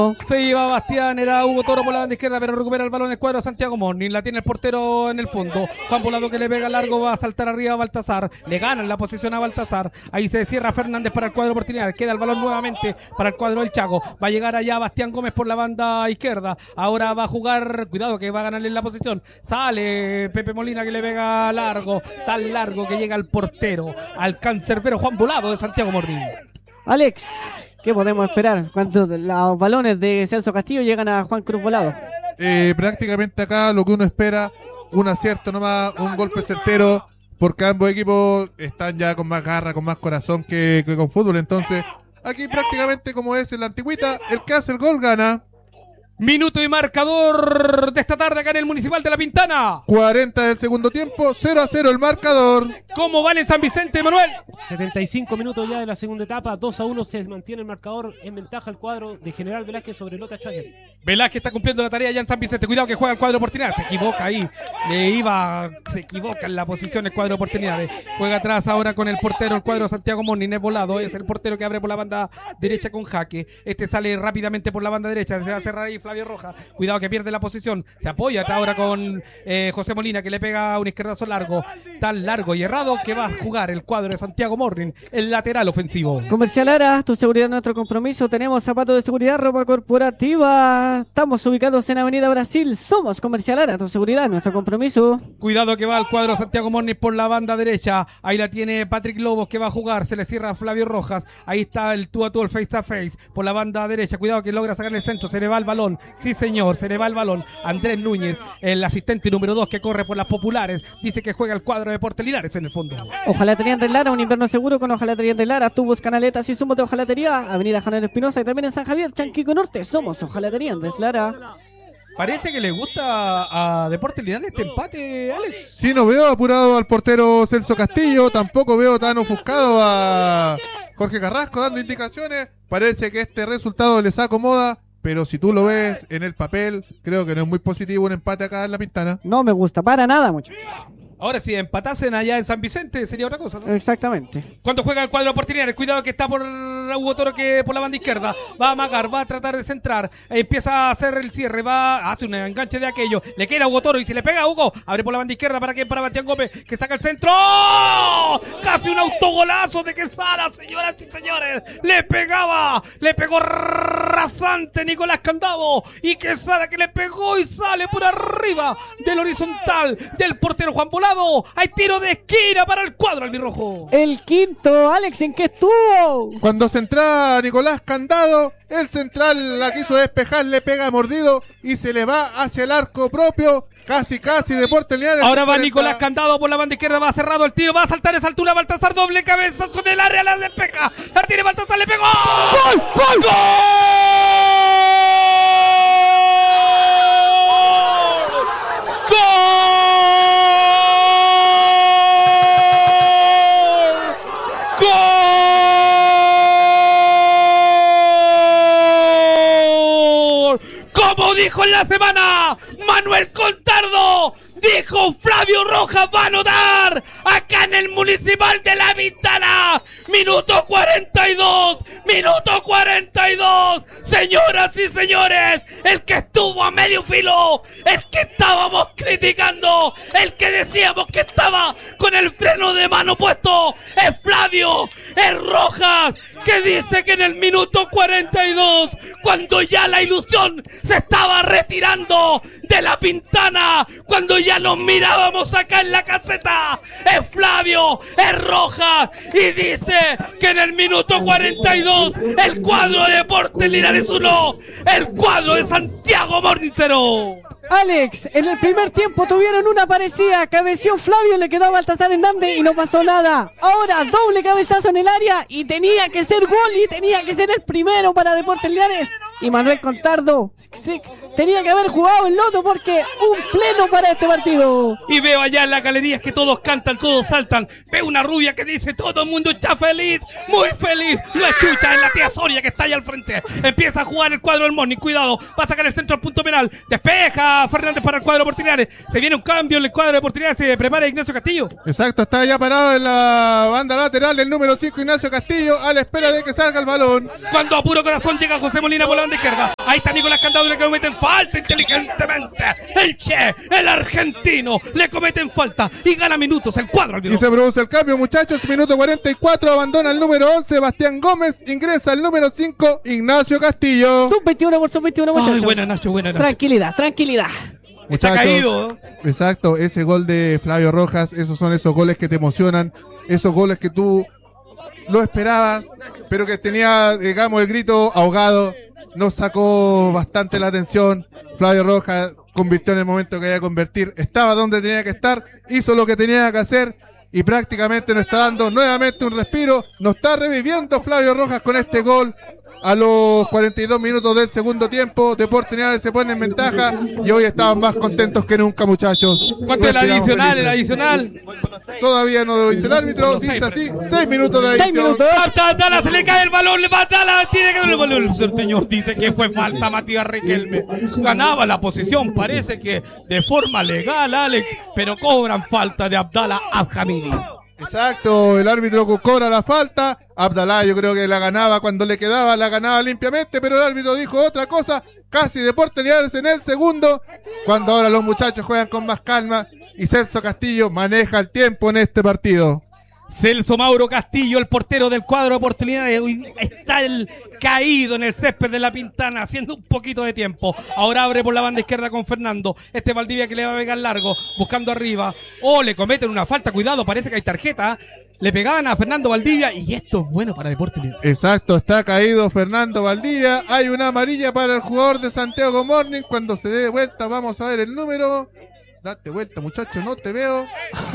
Se iba Bastián, era Hugo Toro por la banda izquierda, pero recupera el balón el cuadro de Santiago Morning. La tiene el portero en el fondo. Juan Volado que le pega largo, va a saltar arriba a Baltasar. Le ganan la posición a Baltasar. Ahí se cierra Fernández para el cuadro de oportunidad. Queda el balón nuevamente para el cuadro del Chaco. Va a llegar allá Bastián Gómez por la banda izquierda. Ahora va a jugar, cuidado que va a ganarle la posición. Sale Pepe Molina que le pega largo, tan largo que llega al portero, al cancerbero Juan Volado de Santiago Morning. Alex, ¿qué podemos esperar cuando los balones de Celso Castillo llegan a Juan Cruz Volado? Prácticamente acá lo que uno espera, un acierto nomás, un golpe certero, porque ambos equipos están ya con más garra, con más corazón que con fútbol. Entonces, aquí prácticamente como es en la antigüita, el que hace el gol gana. Minuto y marcador de esta tarde acá en el Municipal de La Pintana. 40 del segundo tiempo, 0-0 el marcador. ¿Cómo vale en San Vicente, Manuel? 75 minutos ya de la segunda etapa, 2-1 se mantiene el marcador en ventaja el cuadro de General Velázquez sobre Lota Schwager. Velázquez está cumpliendo la tarea ya en San Vicente. Cuidado que juega el cuadro de oportunidades. Se equivoca ahí. Se equivoca en la posición el cuadro de oportunidades. Juega atrás ahora con el portero, el cuadro de Santiago Morning. Es Volado, es el portero que abre por la banda derecha con jaque. Este sale rápidamente por la banda derecha. Se va a cerrar ahí Flavio Rojas. Cuidado que pierde la posición. Se apoya ahora con José Molina que le pega un izquierdazo largo. Tan largo y errado que va a jugar el cuadro de Santiago Morning, el lateral ofensivo. Comercial Ara, tu seguridad, nuestro compromiso. Tenemos zapatos de seguridad, ropa corporativa. Estamos ubicados en Avenida Brasil. Somos Comercial Ara, tu seguridad, nuestro compromiso. Cuidado que va al cuadro Santiago Morning por la banda derecha. Ahí la tiene Patrick Lobos que va a jugar. Se le cierra a Flavio Rojas. Ahí está el tú a tú, el face a face por la banda derecha. Cuidado que logra sacar el centro. Se le va el balón. Sí, señor, se le va el balón. Andrés Núñez, el asistente número 2 que corre por las populares. Dice que juega el cuadro de Deportes Linares en el fondo. Ojalatería de Lara, un invierno seguro con Ojalatería de Lara. Tubos, canaletas y zumos de ojalatería. Avenida Janero Espinosa y también en San Javier, Chanquico Norte. Somos Ojalatería de Lara. Parece que le gusta a Deportes Linares este empate, Alex. Sí, no veo apurado al portero Celso Castillo. Tampoco veo tan ofuscado a Jorge Carrasco dando indicaciones. Parece que este resultado les acomoda. Pero si tú lo ves en el papel, creo que no es muy positivo un empate acá en La Pintana. No me gusta para nada, muchachos. Ahora, si empatasen allá en San Vicente, sería otra cosa, ¿no? Exactamente. Cuando juega el cuadro de oportunidades, cuidado que está por Hugo Toro que por la banda izquierda. Va a amagar, va a tratar de centrar. Empieza a hacer el cierre, hace un enganche de aquello. Le queda a Hugo Toro y si le pega a Hugo, abre por la banda izquierda para Bastián Gómez, que saca el centro. ¡Oh! Casi un autogolazo de Quesada, señoras y señores. Le pegó rasante Nicolás Candado. Y Quesada que le pegó y sale por arriba del horizontal del portero Juan Volado. Hay tiro de esquina para el cuadro albirrojo. El quinto, Alex, ¿en qué estuvo? Cuando centra Nicolás Candado, el central la quiso despejar, le pega mordido y se le va hacia el arco propio. Casi Deportes Linares. Ahora va Nicolás Candado por la banda izquierda, va cerrado el tiro, va a saltar esa altura Baltasar, doble cabeza con el área, la despeja. La tiene Baltasar, le pegó. ¡Gol! ¡Gol! Como dijo en la semana Manuel Contardo, dijo Flavio Rojas va a anotar acá en el Municipal de La Pintana. Minuto 42, señoras y señores, el que estuvo a medio filo, el que estábamos criticando, el que decíamos que estaba con el freno de mano puesto, es Flavio, es Rojas, que dice que en el minuto 42, cuando ya la ilusión se estaba retirando de La Pintana, cuando ya nos mirábamos acá en la caseta, es Flavio, es Rojas, y dice que en el minuto 42 el cuadro de Deportes Linares 1, el cuadro de Santiago Morning 0. Alex, en el primer tiempo tuvieron una parecida, cabeció Flavio, le quedó a Baltasar Hernández y no pasó nada. Ahora doble cabezazo en el área y tenía que ser gol y tenía que ser el primero para Deportes Linares. Y Manuel Contardo tenía que haber jugado el loto porque un pleno para este partido. Y veo allá en la galería que todos cantan, todos saltan. Veo una rubia que dice todo el mundo está feliz, muy feliz. No es Chucha, es la tía Soria que está allá al frente. Empieza a jugar el cuadro del Morning, cuidado, va a sacar el centro al punto penal. Despeja Fernández para el cuadro de oportunidades. Se viene un cambio en el cuadro de oportunidades. Se prepara Ignacio Castillo. Exacto, está ya parado en la banda lateral el número 5 Ignacio Castillo a la espera de que salga el balón. Cuando a puro corazón llega José Molina por la banda izquierda. Ahí está Nicolás Candado, le cometen falta inteligentemente. El Che, el argentino, le cometen falta y gana minutos el cuadro Y se produce el cambio, muchachos. Minuto 44, abandona el número 11, Bastián Gómez. Ingresa el número 5, Ignacio Castillo. Sub-21 por sub-21, muchachos. Ay, buena Nacho, buena Nacho. Tranquilidad, tranquilidad. Está Muchachos, caído. Exacto, ese gol de Flavio Rojas, esos son esos goles que te emocionan, esos goles que tú lo esperabas, pero que tenía, digamos, el grito ahogado, nos sacó bastante la atención. Flavio Rojas convirtió en el momento que había que convertir, estaba donde tenía que estar, hizo lo que tenía que hacer y prácticamente nos está dando nuevamente un respiro, nos está reviviendo Flavio Rojas con este gol. A los 42 minutos del segundo tiempo, Deportes Linares se pone en ventaja y hoy estaban más contentos que nunca, muchachos. ¿Cuánto es el Respiramos adicional? felices. El adicional. Todavía no lo dice el árbitro, dice así, 6 minutos de 6 adición. minutos. Hasta Abdala se le cae el balón, le va a Abdala, tiene que darle el balón. El señor dice que fue falta Matías Riquelme. Ganaba la posición, parece que de forma legal, Alex, pero cobran falta de Abdala Abhamidi. Exacto, el árbitro cobra la falta. Abdalá yo creo que la ganaba cuando le quedaba, la ganaba limpiamente, pero el árbitro dijo otra cosa. Casi Deportes Linares en el segundo, cuando ahora los muchachos juegan con más calma y Celso Castillo maneja el tiempo en este partido. Celso Mauro Castillo, el portero del cuadro de Deportes Linares, hoy está el caído en el césped de La Pintana, haciendo un poquito de tiempo. Ahora abre por la banda izquierda con Fernando. Este Valdivia que le va a pegar largo, buscando arriba. Oh, le cometen una falta, cuidado, parece que hay tarjeta. Le pegaban a Fernando Valdivia y esto es bueno para Deportes Linares. Exacto, está caído Fernando Valdivia. Hay una amarilla para el jugador de Santiago Morning. Cuando se dé vuelta, vamos a ver el número. Date vuelta, muchacho, no te veo.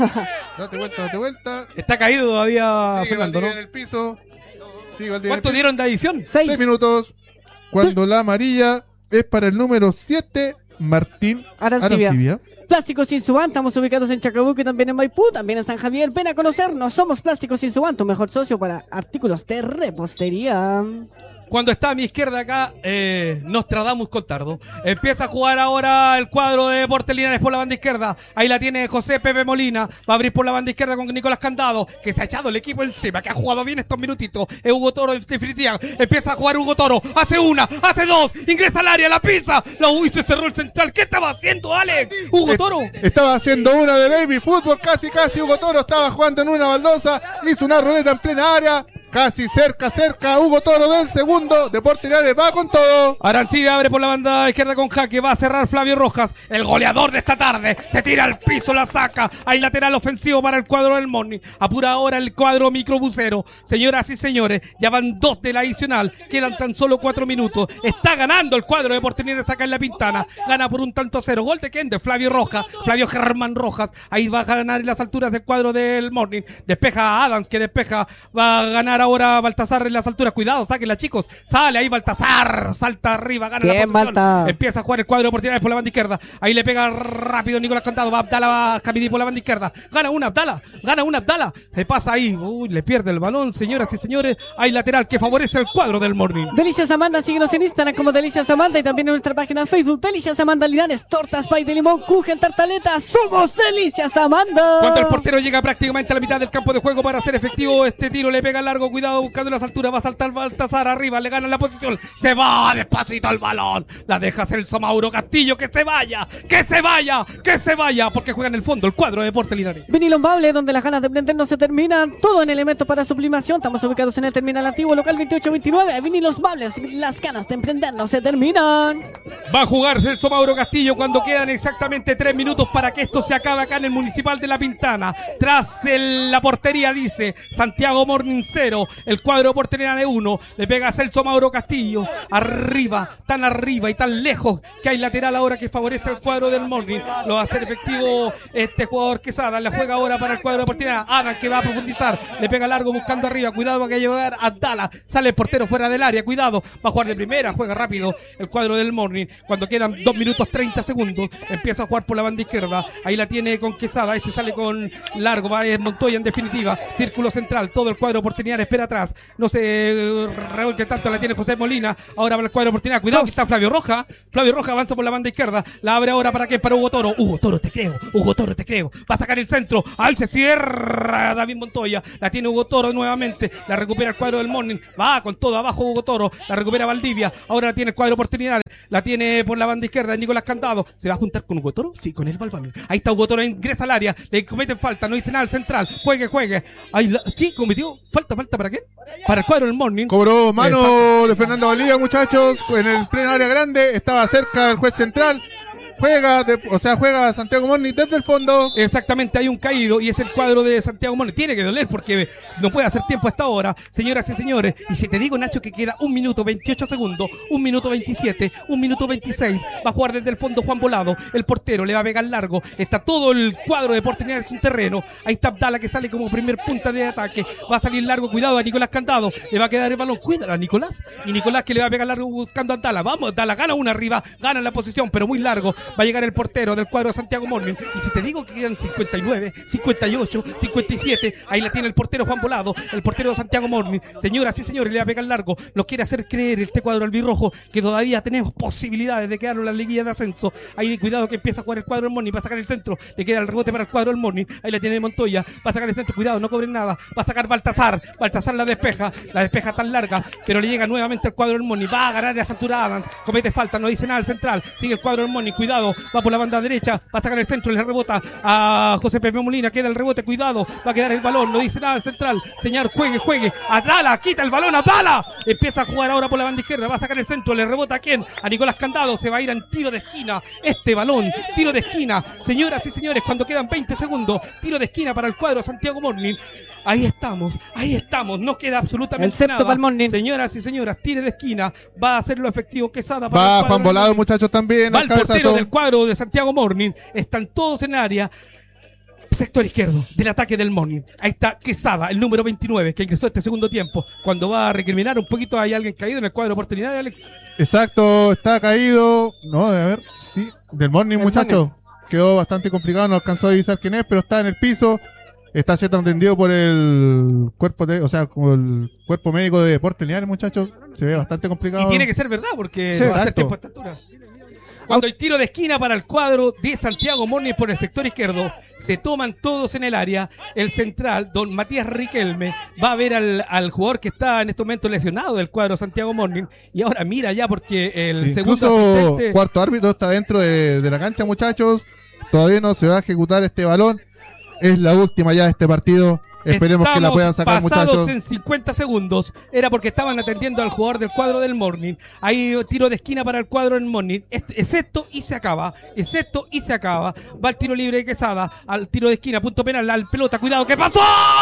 Date vuelta. Está caído todavía Sigue Fernando, Valdivia ¿no? en el piso. Sigue Valdivia en el ¿Cuánto piso. dieron de adición? 6 minutos. Cuando la amarilla es para el número 7, Martín Arancibia. Plásticos Insuban, estamos ubicados en Chacabuco y también en Maipú, también en San Javier. Ven a conocernos, somos Plásticos Insuban, tu mejor socio para artículos de repostería. Cuando está a mi izquierda acá, Nostradamus Contardo. Empieza a jugar ahora el cuadro de Deportes Linares por la banda izquierda. Ahí la tiene José Pepe Molina. Va a abrir por la banda izquierda con Nicolás Candado, que se ha echado el equipo encima, que ha jugado bien estos minutitos. Es Hugo Toro en definitiva. Empieza a jugar Hugo Toro. Hace una, hace dos. Ingresa al área, la pisa. La uy, se cerró el central. ¿Qué estaba haciendo, Alex? Hugo Toro. Estaba haciendo una de baby fútbol, casi. Hugo Toro estaba jugando en una baldosa. Hizo una ruleta en plena área. Casi cerca, Hugo Toro del segundo. Deportes Linares va con todo. Arancibia abre por la banda izquierda con jaque. Va a cerrar Flavio Rojas, el goleador de esta tarde. Se tira al piso, la saca. Hay lateral ofensivo para el cuadro del Morning. Apura ahora el cuadro microbusero. Señoras y señores, ya van 2 de la adicional. Quedan tan solo 4 minutos. Está ganando el cuadro de Deportes Linares acá en La Pintana. Gana por 1-0. Gol de quién? De Flavio Rojas. Flavio Germán Rojas. Ahí va a ganar en las alturas del cuadro del Morning. Despeja a Adams, que despeja. Va a ganar ahora Baltasar en las alturas. Cuidado, sáquenla, chicos. Sale ahí Baltasar. Salta arriba, gana Bien, la posición. Balta. Empieza a jugar el cuadro de Deportes Linares por la banda izquierda. Ahí le pega rápido Nicolás Cantado. Va Abdala, va Camidi por la banda izquierda. Gana una Abdala. Se pasa ahí. Uy, le pierde el balón, señoras y señores. Hay lateral que favorece el cuadro del Morning. Delicias Amanda, síguenos en Instagram como Delicias Amanda y también en nuestra página de Facebook, Delicias Amanda Linares, tortas, pay de limón, kuchen, tartaleta, somos Delicias Amanda. Cuando el portero llega prácticamente a la mitad del campo de juego para hacer efectivo este tiro, le pega largo, cuidado buscando las alturas, va a saltar Baltasar arriba, le gana la posición, se va despacito al balón, la deja Celso Mauro Castillo, que se vaya, porque juega en el fondo el cuadro de Deportes Linares. Vinilo Bable, donde las ganas de emprender no se terminan, todo en elementos para sublimación, estamos ubicados en el terminal antiguo, local 2829, Vinilos Bables, las ganas de emprender no se terminan. Va a jugar Celso Mauro Castillo cuando quedan exactamente 3 minutos para que esto se acabe acá en el Municipal de La Pintana. Tras la portería dice Santiago Morning 0, el cuadro de Deportes Linares 1, le pega a Celso Mauro Castillo, arriba y tan lejos que hay lateral ahora que favorece al cuadro del Morning. Lo va a hacer efectivo este jugador Quesada, la juega ahora para el cuadro de Deportes Linares. Adam que va a profundizar, le pega largo buscando arriba, cuidado va a llevar a Abdala, sale el portero fuera del área, cuidado, va a jugar de primera, juega rápido el cuadro del Morning. Cuando quedan 2 minutos 30 segundos, empieza a jugar por la banda izquierda, ahí la tiene con Quesada, este sale con largo, va a Montoya en definitiva, círculo central, todo el cuadro de Deportes Linares espera atrás. No se revuelque tanto, la tiene José Molina. Ahora para el cuadro de oportunidad. Cuidado que está Flavio Roja. Flavio Roja avanza por la banda izquierda. La abre ahora para qué? Para Hugo Toro. Hugo Toro, te creo. Hugo Toro, te creo. Va a sacar el centro. Ahí se cierra David Montoya. La tiene Hugo Toro nuevamente. La recupera el cuadro del Morning. Va con todo abajo Hugo Toro. La recupera Valdivia. Ahora la tiene el cuadro de oportunidad. La tiene por la banda izquierda Nicolás Candado. ¿Se va a juntar con Hugo Toro? Sí, con él va el balón. Ahí está Hugo Toro, ingresa al área. Le cometen falta. No dice nada al central. Juegue. Ahí ¿quién cometió? ¿Falta para qué? Para el cuadro del Morning. Cobró mano de Fernando Valdivia, muchachos, en el pleno área grande. Estaba cerca el juez central. Juega Santiago Morning desde el fondo. Exactamente, hay un caído y es el cuadro de Santiago Morning. Tiene que doler porque no puede hacer tiempo hasta ahora, señoras y señores. Y si te digo, Nacho, que queda 1 minuto 28 segundos, 1 minuto 27, 1 minuto 26, va a jugar desde el fondo Juan Volado, el portero, le va a pegar largo. Está todo el cuadro de oportunidades en un terreno. Ahí está Abdala que sale como primer punta de ataque. Va a salir largo, cuidado a Nicolás Candado. Le va a quedar el balón, cuídala a Nicolás. Y Nicolás que le va a pegar largo buscando a Abdala. Vamos, Abdala gana una arriba, gana la posición, pero muy largo. Va a llegar el portero del cuadro de Santiago Morning. Y si te digo que quedan 59, 58, 57, ahí la tiene el portero Juan Volado, el portero de Santiago Morning. Señoras y señores, le va a pegar largo. Nos quiere hacer creer este cuadro albirrojo que todavía tenemos posibilidades de quedarnos en la liguilla de ascenso. Ahí cuidado que empieza a jugar el cuadro del Morning. Va a sacar el centro. Le queda el rebote para el cuadro del Morning. Ahí la tiene Montoya. Va a sacar el centro. Cuidado, no cobren nada. Va a sacar Baltasar. Baltasar la despeja. La despeja tan larga, pero le llega nuevamente al cuadro del Morning. Va a ganar a Santura Adams. Comete falta, no dice nada al central. Sigue el cuadro del Morning. Cuidado, va por la banda derecha. Va a sacar el centro. Le rebota a José Pepe Molina. Queda el rebote. Cuidado, va a quedar el balón. No dice nada al central. Señor, juegue. Adala, quita el balón. Adala empieza a jugar ahora por la banda izquierda. Va a sacar el centro. Le rebota a quién? A Nicolás Candado. Se va a ir en tiro de esquina. Este balón, tiro de esquina. Señoras y señores, cuando quedan 20 segundos, tiro de esquina para el cuadro Santiago Morning. Ahí estamos, no queda absolutamente nada. Señoras y señores, tire de esquina, va a hacerlo efectivo Quesada. Va Juan Volado, muchachos, también. Va el portero del cuadro de Santiago Morning, están todos en área. Sector izquierdo del ataque del Morning. Ahí está Quesada, el número 29, que ingresó este segundo tiempo. Cuando va a recriminar un poquito, hay alguien caído en el cuadro de oportunidad, Alex. Exacto, está caído. No, a ver, sí, del Morning, muchachos. Quedó bastante complicado, no alcanzó a divisar quién es, pero está en el piso. Está siendo atendido por el cuerpo como el cuerpo médico de Deportes Linares, muchachos. Se ve bastante complicado. Y tiene que ser verdad, porque sí, va a ser tiempo a esta altura. Cuando hay tiro de esquina para el cuadro de Santiago Morning por el sector izquierdo, se toman todos en el área. El central, don Matías Riquelme, va a ver al jugador que está en este momento lesionado del cuadro Santiago Morning. Y ahora mira ya porque el segundo asistente... cuarto árbitro está dentro de la cancha, muchachos. Todavía no se va a ejecutar este balón. Es la última ya de este partido. Esperemos que la puedan sacar, muchachos. En 50 segundos. Era porque estaban atendiendo al jugador del cuadro del Morning. Ahí tiro de esquina para el cuadro del Morning. Excepto y se acaba. Va el tiro libre de Quesada. Al tiro de esquina, punto penal. Al pelota, cuidado. ¿Qué pasó?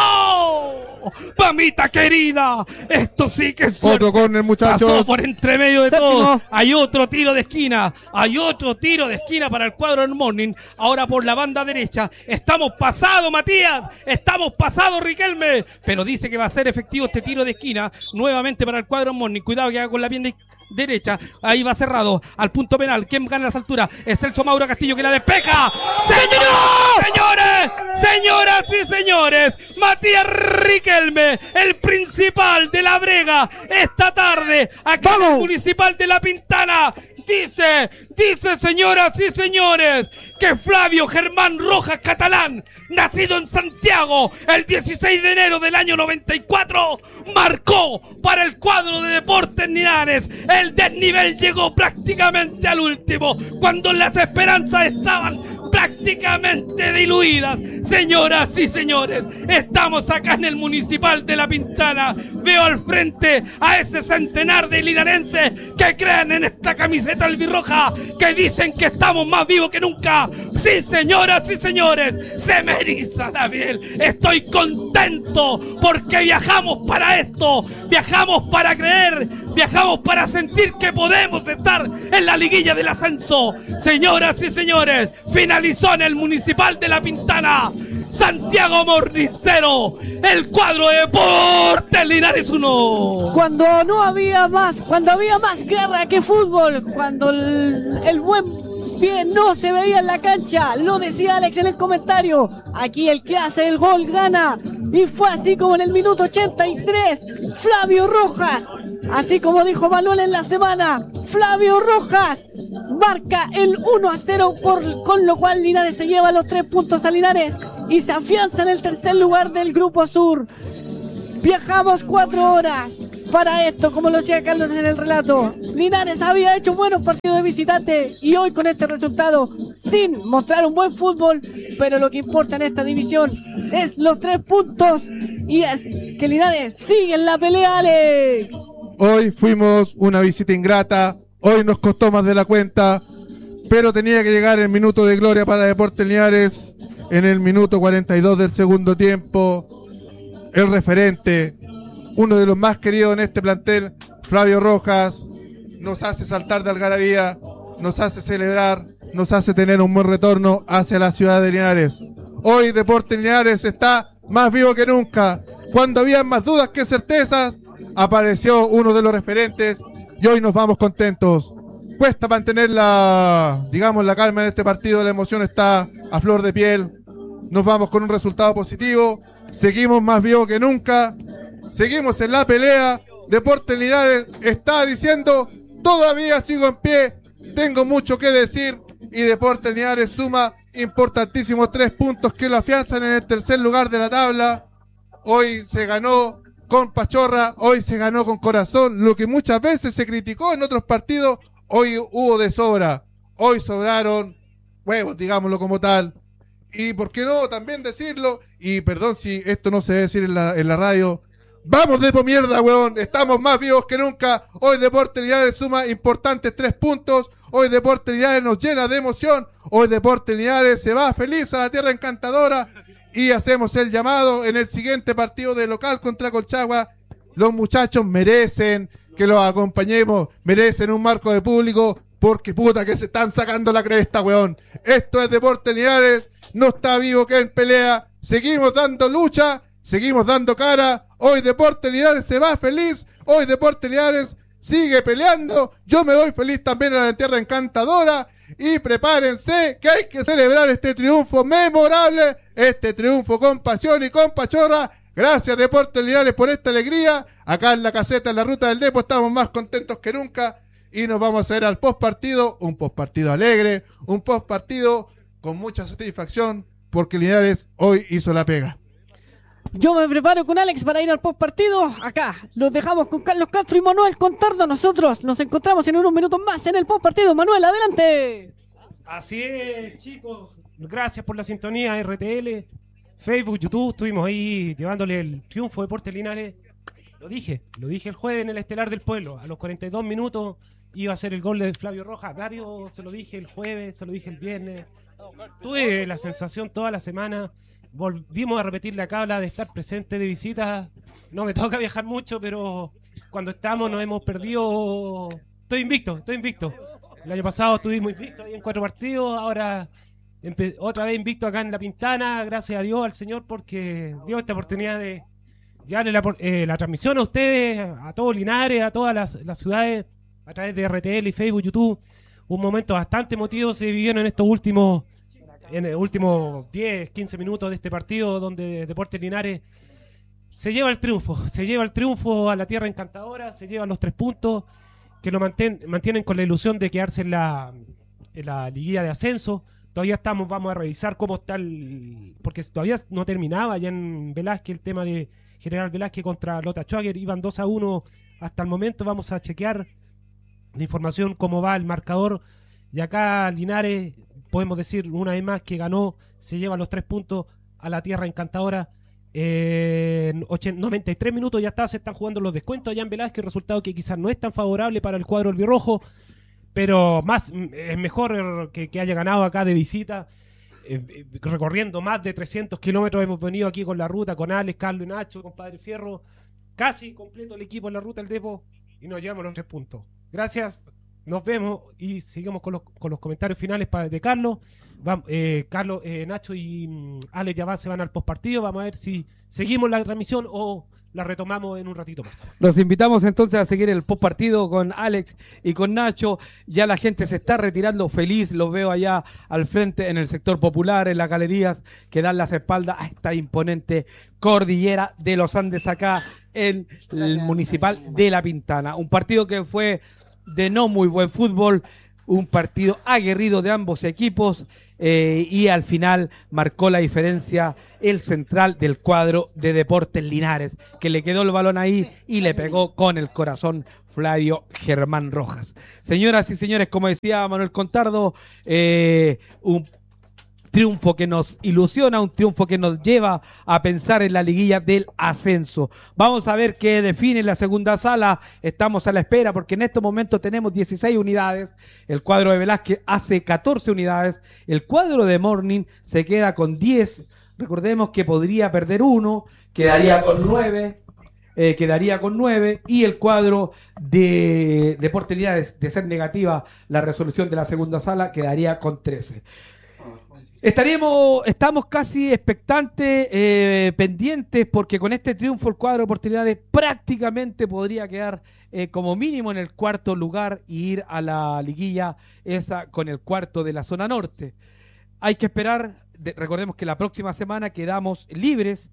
¡Mamita querida! Esto sí que es otro córner, muchachos. Pasó por entre medio de todo. Hay otro tiro de esquina. Para el cuadro del Morning. Ahora por la banda derecha. Estamos pasados, Matías. Estamos pasados, Riquelme. Pero dice que va a ser efectivo este tiro de esquina. Nuevamente para el cuadro del Morning. Cuidado que haga con la pierna derecha. Ahí va cerrado. Al punto penal. ¿Quién gana las alturas? Es Celso Mauro Castillo que la despeja. Señoras y señores, Matías Riquelme, el principal de la Brega, esta tarde, aquí en el Municipal de La Pintana. Dice, señoras y señores, que Flavio Germán Rojas Catalán, nacido en Santiago el 16 de enero del año 94, marcó para el cuadro de Deportes Linares. El desnivel llegó prácticamente al último, cuando las esperanzas estaban prácticamente diluidas. Señoras y señores, estamos acá en el Municipal de La Pintana. Veo al frente a ese centenar de linarenses que creen en esta camiseta albirroja, que dicen que estamos más vivos que nunca. Sí, señoras y señores, se me eriza la piel. Estoy contento porque viajamos para esto, viajamos para creer, viajamos para sentir que podemos estar en la liguilla del ascenso. Señoras y señores, finalizó en el Municipal de La Pintana. Santiago Morning 0, el cuadro de Deportes Linares 1. Cuando había más guerra que fútbol, cuando el buen pie no se veía en la cancha. Lo decía Alex en el comentario. Aquí el que hace el gol gana. Y fue así como en el minuto 83, Flavio Rojas, así como dijo Manuel en la semana, Flavio Rojas marca el 1-0, con lo cual Linares se lleva los 3 puntos a Linares y se afianza en el tercer lugar del Grupo Sur. Viajamos 4 horas para esto, como lo decía Carlos en el relato. Linares había hecho buenos partidos de visitante y hoy con este resultado, sin mostrar un buen fútbol, pero lo que importa en esta división es los 3 puntos y es que Linares sigue en la pelea, Alex. Hoy fuimos una visita ingrata, hoy nos costó más de la cuenta, pero tenía que llegar el minuto de gloria para Deportes Linares en el minuto 42 del segundo tiempo. El referente, uno de los más queridos en este plantel, Flavio Rojas, nos hace saltar de algarabía, nos hace celebrar, nos hace tener un buen retorno hacia la ciudad de Linares. Hoy Deportes Linares está más vivo que nunca. Cuando había más dudas que certezas, apareció uno de los referentes y hoy nos vamos contentos. Cuesta mantener la calma en este partido, la emoción está a flor de piel. Nos vamos con un resultado positivo. Seguimos más vivos que nunca, seguimos en la pelea. Deportes Linares está diciendo, todavía sigo en pie, tengo mucho que decir, y Deportes Linares suma importantísimos 3 puntos que lo afianzan en el tercer lugar de la tabla. Hoy se ganó con pachorra, hoy se ganó con corazón, lo que muchas veces se criticó en otros partidos, hoy hubo de sobra, hoy sobraron huevos, digámoslo como tal. Y por qué no también decirlo, y perdón si esto no se debe decir en la radio, vamos de mierda, huevón, estamos más vivos que nunca. Hoy Deportes Linares suma importantes 3 puntos, hoy Deportes Linares nos llena de emoción, hoy Deportes Linares se va feliz a la tierra encantadora y hacemos el llamado en el siguiente partido de local contra Colchagua. Los muchachos merecen que los acompañemos, merecen un marco de público, porque puta que se están sacando la cresta, weón. Esto es Deportes Linares, no está vivo que en pelea, seguimos dando lucha, seguimos dando cara. Hoy Deportes Linares se va feliz, hoy Deportes Linares sigue peleando, yo me voy feliz también a la tierra encantadora. Y prepárense que hay que celebrar este triunfo memorable, este triunfo con pasión y con pachorra. Gracias Deportes Linares por esta alegría. Acá en la caseta, en la ruta del Depo, estamos más contentos que nunca. Y nos vamos a ir al postpartido, un postpartido alegre, un postpartido con mucha satisfacción, porque Linares hoy hizo la pega. Yo me preparo con Alex para ir al postpartido. Acá los dejamos con Carlos Castro y Manuel Contardo. Nosotros nos encontramos en unos minutos más en el postpartido. Manuel, adelante. Así es, chicos. Gracias por la sintonía, RTL, Facebook, YouTube. Estuvimos ahí llevándole el triunfo de Deportes Linares. Lo dije el jueves en el Estelar del Pueblo. A los 42 minutos iba a ser el gol de Flavio Rojas. Dario, se lo dije el jueves, se lo dije el viernes. Tuve la sensación toda la semana. Volvimos a repetir la cabla de estar presente de visita. No me toca viajar mucho, pero cuando estamos nos hemos perdido. Estoy invicto. El año pasado estuvimos invictos ahí en 4 partidos. Ahora otra vez invicto acá en La Pintana. Gracias a Dios, al Señor, porque dio esta oportunidad de llevarle la transmisión a ustedes, a todo Linares, a todas las ciudades, a través de RTL y Facebook, YouTube. Un momento bastante emotivo se vivieron en estos últimos 10, 15 minutos de este partido, donde Deportes Linares se lleva el triunfo a la tierra encantadora, se llevan los 3 puntos que lo mantienen con la ilusión de quedarse en la liguilla de ascenso. Todavía vamos a revisar cómo está porque todavía no terminaba allá en Velázquez el tema de General Velázquez contra Lota Schwager, iban 2-1 hasta el momento. Vamos a chequear la información, cómo va el marcador, y acá Linares podemos decir una vez más que ganó, se lleva los 3 puntos a la tierra encantadora. En 93 minutos ya se están jugando los descuentos allá en Velázquez, resultado que quizás no es tan favorable para el cuadro albirrojo, pero es mejor que haya ganado acá de visita, recorriendo más de 300 kilómetros. Hemos venido aquí con la ruta, con Alex, Carlos y Nacho, con Padre Fierro, casi completo el equipo en la ruta del Depo, y nos llevamos los 3 puntos. Gracias, nos vemos y seguimos con los comentarios finales de Carlos. Carlos, Nacho y Alex ya se van al postpartido. Vamos a ver si seguimos la transmisión o la retomamos en un ratito más. Los invitamos entonces a seguir el postpartido con Alex y con Nacho. Ya la gente se está retirando feliz. Los veo allá al frente en el sector popular, en las galerías que dan las espaldas a esta imponente cordillera de los Andes acá en el Municipal de La Pintana. Un partido que fue de no muy buen fútbol, un partido aguerrido de ambos equipos y al final marcó la diferencia el central del cuadro de Deportes Linares, que le quedó el balón ahí y le pegó con el corazón Flavio Germán Rojas. Señoras y señores, como decía Manuel Contardo, un triunfo que nos ilusiona, un triunfo que nos lleva a pensar en la liguilla del ascenso. Vamos a ver qué define la segunda sala. Estamos a la espera porque en estos momentos tenemos 16 unidades. El cuadro de Velázquez hace 14 unidades. El cuadro de Morning se queda con 10. Recordemos que podría perder uno, quedaría con 9. Y el cuadro de Deportes Linares, de ser negativa la resolución de la segunda sala, quedaría con 13. Estamos casi expectantes, pendientes, porque con este triunfo el cuadro de Deportes Linares prácticamente podría quedar como mínimo en el cuarto lugar y ir a la liguilla esa con el cuarto de la zona norte. Hay que esperar, recordemos que la próxima semana quedamos libres,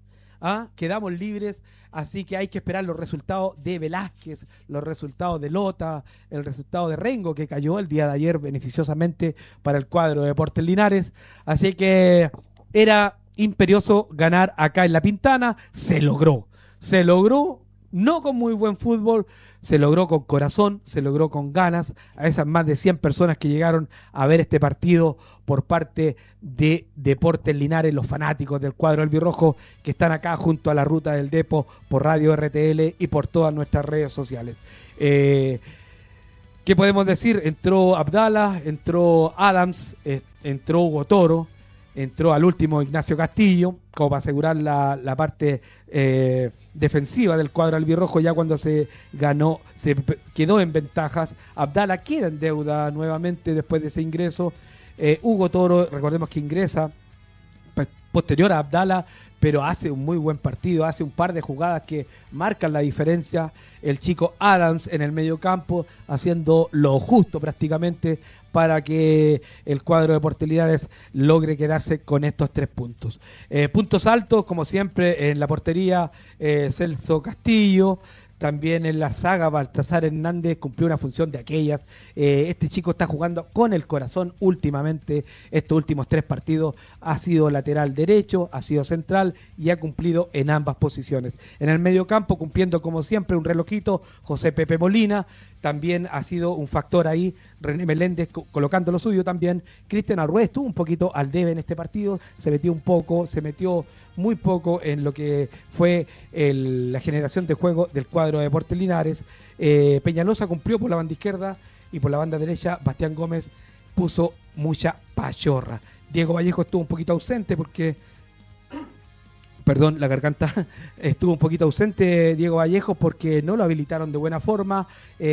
así que hay que esperar los resultados de Velázquez, los resultados de Lota, el resultado de Rengo, que cayó el día de ayer beneficiosamente para el cuadro de Deportes Linares. Así que era imperioso ganar acá en La Pintana. Se logró, no con muy buen fútbol, se logró con corazón, se logró con ganas. A esas más de 100 personas que llegaron a ver este partido por parte de Deportes Linares, los fanáticos del cuadro albirrojo que están acá junto a la Ruta del Depo por Radio RTL y por todas nuestras redes sociales. ¿Qué podemos decir? Entró Abdala, entró Adams, entró Hugo Toro, entró al último Ignacio Castillo, como para asegurar la parte defensiva del cuadro albirrojo. Ya cuando se quedó en ventajas, Abdala queda en deuda nuevamente después de ese ingreso. Hugo Toro, recordemos que ingresa posterior a Abdala, pero hace un muy buen partido, hace un par de jugadas que marcan la diferencia. El chico Adams en el medio campo haciendo lo justo prácticamente para que el cuadro de Deportes Linares logre quedarse con estos 3 puntos. Puntos altos, como siempre, en la portería, Celso Castillo. También en la saga, Baltasar Hernández cumplió una función de aquellas. Este chico está jugando con el corazón últimamente. Estos últimos 3 partidos ha sido lateral derecho, ha sido central y ha cumplido en ambas posiciones. En el medio campo, cumpliendo como siempre un relojito, José Pepe Molina. También ha sido un factor ahí, René Meléndez colocando lo suyo también. Cristian Arrué estuvo un poquito al debe en este partido, se metió muy poco en lo que fue la generación de juego del cuadro de Deportes Linares. Peñalosa cumplió por la banda izquierda y por la banda derecha Bastián Gómez puso mucha pachorra. Diego Vallejo estuvo un poquito ausente porque... Perdón, la garganta. Estuvo un poquito ausente Diego Vallejo porque no lo habilitaron de buena forma.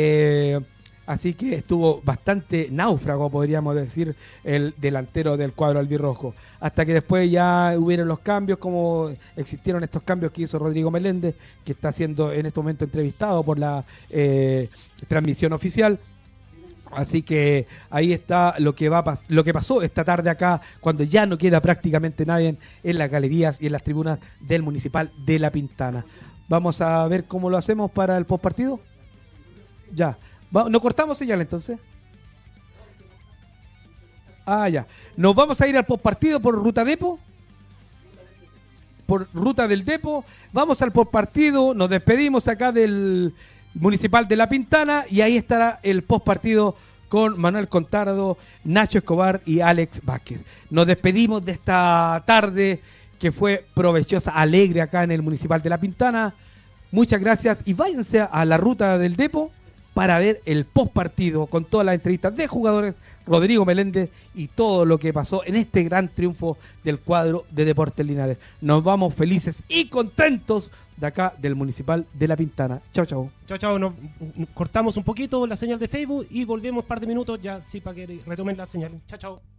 Así que estuvo bastante náufrago, podríamos decir, el delantero del cuadro albirrojo. Hasta que después ya hubieron los cambios, como existieron estos cambios que hizo Rodrigo Meléndez, que está siendo en este momento entrevistado por la transmisión oficial. Así que ahí está lo que pasó esta tarde acá, cuando ya no queda prácticamente nadie en las galerías y en las tribunas del Municipal de La Pintana. Vamos a ver cómo lo hacemos para el postpartido. Ya. ¿No cortamos señal entonces? Ya. Nos vamos a ir al postpartido por Ruta Depo. Por Ruta del Depo. Vamos al postpartido. Nos despedimos acá del Municipal de La Pintana y ahí estará el postpartido con Manuel Contardo, Nacho Escobar y Alex Vázquez. Nos despedimos de esta tarde que fue provechosa, alegre acá en el Municipal de La Pintana. Muchas gracias y váyanse a la Ruta del Depo para ver el postpartido con todas las entrevistas de jugadores, Rodrigo Meléndez y todo lo que pasó en este gran triunfo del cuadro de Deportes Linares. Nos vamos felices y contentos de acá del Municipal de La Pintana. Chao, chao. Chao, nos cortamos un poquito la señal de Facebook y volvemos un par de minutos ya, sí, para que retomen la señal. Chao.